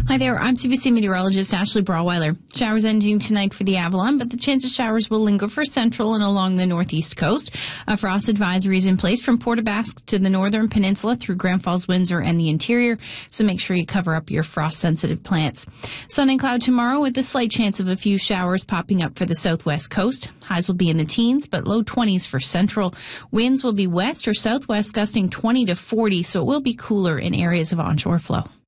Hi there, I'm CBC meteorologist Ashley Brawweiler. Showers ending tonight for the Avalon, but the chance of showers will linger for central and along the northeast coast. Frost advisories in place from Port aux Basques to the northern peninsula through Grand Falls, Windsor, and the interior, so make sure you cover up your frost-sensitive plants. Sun and cloud tomorrow with a slight chance of a few showers popping up for the southwest coast. Highs will be in the teens, but low 20s for central. Winds will be west or southwest, gusting 20 to 40, so it will be cooler in areas of onshore flow.